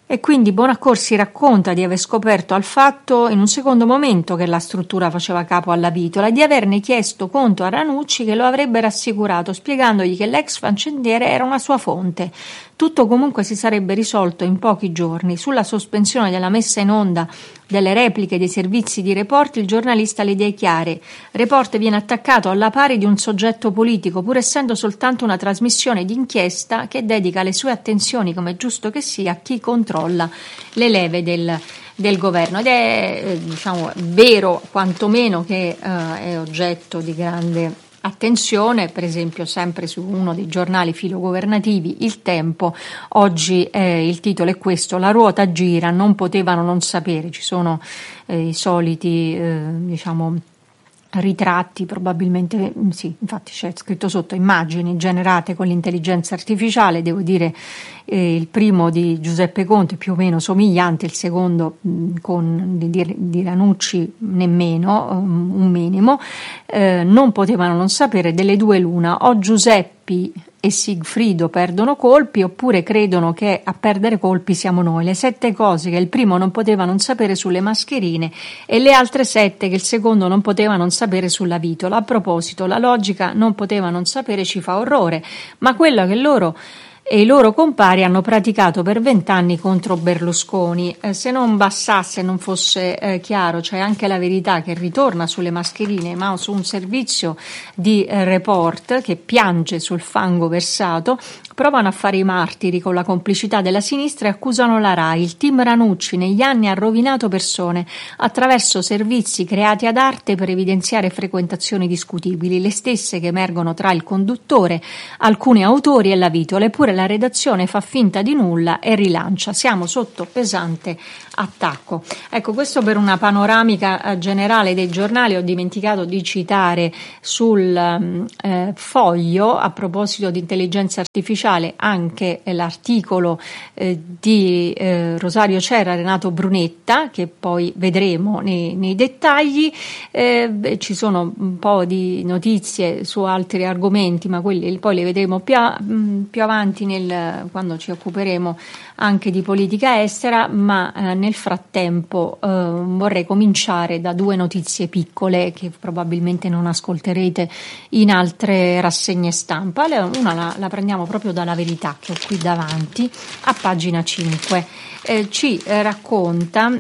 E quindi Bonaccorsi racconta di aver scoperto al fatto in un secondo momento che la struttura faceva capo alla Vitola e di averne chiesto conto a Ranucci, che lo avrebbe rassicurato spiegandogli che l'ex faccendiere era una sua fonte. Tutto comunque si sarebbe risolto in pochi giorni. Sulla sospensione della messa in onda delle repliche dei servizi di Report, il giornalista ha le idee chiare. Report viene attaccato alla pari di un soggetto politico, pur essendo soltanto una trasmissione d'inchiesta che dedica le sue attenzioni, come è giusto che sia, a chi controlla le leve del governo. Ed è vero quantomeno che è oggetto di grande attenzione, per esempio sempre su uno dei giornali filogovernativi, Il Tempo, oggi il titolo è questo: la ruota gira, non potevano non sapere. Ci sono i soliti ritratti, probabilmente sì, infatti c'è scritto sotto immagini generate con l'intelligenza artificiale. Devo dire il primo di Giuseppe Conte più o meno somigliante, il secondo di Ranucci nemmeno, un minimo. Non potevano non sapere, delle due l'una: o Giuseppi e Sigfrido perdono colpi, oppure credono che a perdere colpi siamo noi. Le 7 cose che il primo non poteva non sapere sulle mascherine e le altre 7 che il secondo non poteva non sapere sulla Vitola. A proposito, la logica non poteva non sapere ci fa orrore, ma quella che loro e i loro compari hanno praticato per 20 anni contro Berlusconi. Se non bastasse, non fosse chiaro, c'è anche la verità che ritorna sulle mascherine, ma su un servizio di Report che piange sul fango versato. Provano a fare i martiri con la complicità della sinistra e accusano la RAI. Il team Ranucci negli anni ha rovinato persone attraverso servizi creati ad arte per evidenziare frequentazioni discutibili, le stesse che emergono tra il conduttore, alcuni autori e la Vitola. Eppure la redazione fa finta di nulla e rilancia. Siamo sotto pesante attacco. Ecco, questo per una panoramica generale dei giornali. Ho dimenticato di citare sul Foglio, a proposito di intelligenza artificiale, anche l'articolo di Rosario Cerra, Renato Brunetta, che poi vedremo nei dettagli. Ci sono un po' di notizie su altri argomenti, ma quelli poi le vedremo più avanti quando ci occuperemo anche di politica estera, ma nel frattempo vorrei cominciare da 2 notizie piccole che probabilmente non ascolterete in altre rassegne stampa. Una la prendiamo proprio dalla Verità, che ho qui davanti, a pagina 5. Ci racconta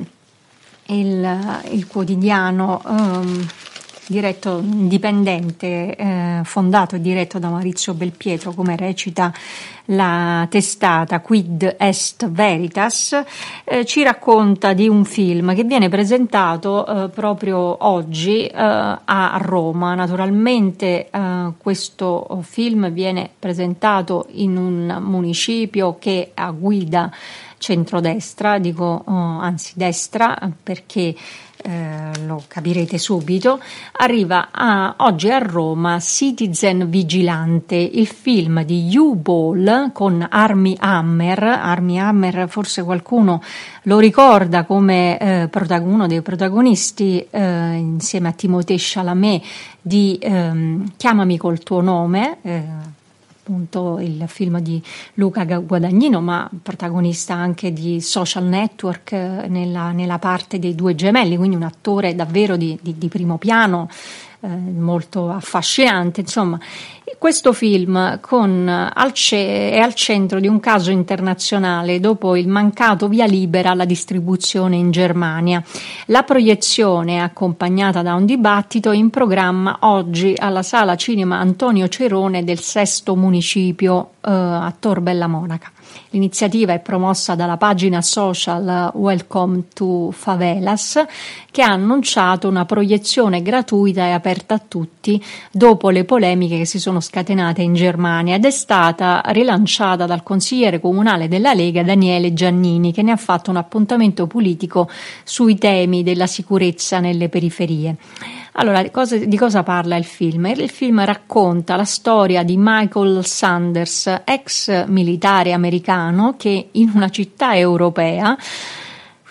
il quotidiano diretto, indipendente, fondato e diretto da Maurizio Belpietro, come recita la testata Quid Est Veritas. Ci racconta di un film che viene presentato proprio oggi a Roma. Naturalmente questo film viene presentato in un municipio che ha guida centrodestra, anzi destra, perché lo capirete subito. Arriva oggi a Roma Citizen Vigilante, il film di Uwe Boll con Armie Hammer, forse qualcuno lo ricorda come uno dei protagonisti insieme a Timothée Chalamet di Chiamami col tuo nome, appunto il film di Luca Guadagnino, ma protagonista anche di Social Network nella parte dei 2 gemelli, quindi un attore davvero di primo piano, molto affascinante. Insomma, questo film è al centro di un caso internazionale dopo il mancato via libera alla distribuzione in Germania. La proiezione è accompagnata da un dibattito in programma oggi alla Sala Cinema Antonio Cerone del 6° municipio a Tor Bella Monaca. L'iniziativa è promossa dalla pagina social Welcome to Favelas, che ha annunciato una proiezione gratuita e aperta a tutti dopo le polemiche che si sono scatenate in Germania, ed è stata rilanciata dal consigliere comunale della Lega Daniele Giannini, che ne ha fatto un appuntamento politico sui temi della sicurezza nelle periferie. Allora, di cosa parla il film? Il film racconta la storia di Michael Sanders, ex militare americano, che in una città europea,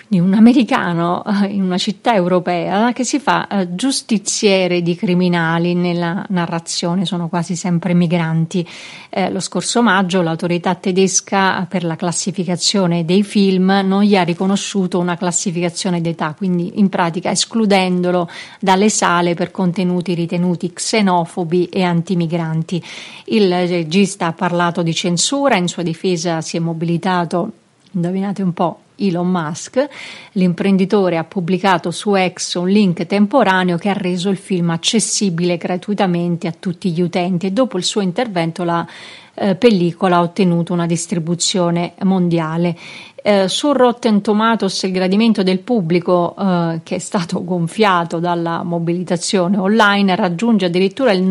di un americano in una città europea che si fa giustiziere di criminali. Nella narrazione sono quasi sempre migranti. Lo scorso maggio l'autorità tedesca per la classificazione dei film non gli ha riconosciuto una classificazione d'età, quindi in pratica escludendolo dalle sale per contenuti ritenuti xenofobi e antimigranti. Il regista ha parlato di censura, in sua difesa si è mobilitato, indovinate un po', Elon Musk. L'imprenditore ha pubblicato su X un link temporaneo che ha reso il film accessibile gratuitamente a tutti gli utenti, e dopo il suo intervento la pellicola ha ottenuto una distribuzione mondiale. Su Rotten Tomatoes il gradimento del pubblico, che è stato gonfiato dalla mobilitazione online, raggiunge addirittura il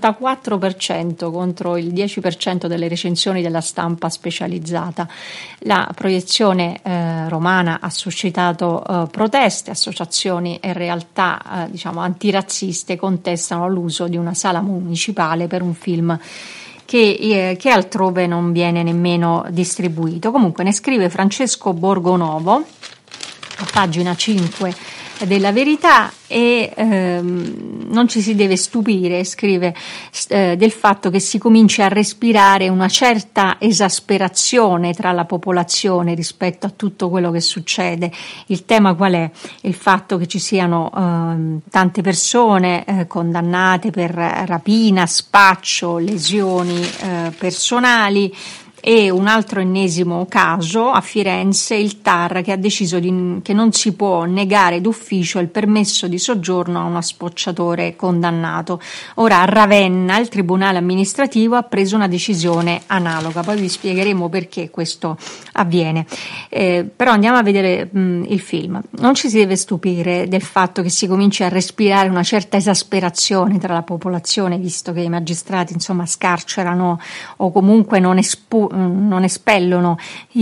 94% contro il 10% delle recensioni della stampa specializzata. La proiezione romana ha suscitato proteste, associazioni e realtà antirazziste contestano l'uso di una sala municipale per un film che altrove non viene nemmeno distribuito. Comunque ne scrive Francesco Borgonovo a pagina 5 della Verità, e non ci si deve stupire, scrive, del fatto che si cominci a respirare una certa esasperazione tra la popolazione rispetto a tutto quello che succede. Il tema qual è? Il fatto che ci siano tante persone condannate per rapina, spaccio, lesioni personali. E un altro ennesimo caso a Firenze, il TAR che ha deciso che non si può negare d'ufficio il permesso di soggiorno a uno spacciatore condannato. Ora a Ravenna il tribunale amministrativo ha preso una decisione analoga, poi vi spiegheremo perché questo avviene. Però andiamo a vedere il film. Non ci si deve stupire del fatto che si cominci a respirare una certa esasperazione tra la popolazione, visto che i magistrati scarcerano o comunque non espellono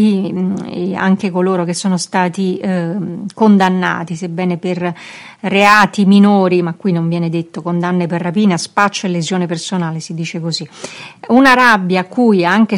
anche coloro che sono stati condannati, sebbene per reati minori, ma qui non viene detto condanne per rapina, spaccio e lesione personale, si dice così. Una rabbia a cui, anche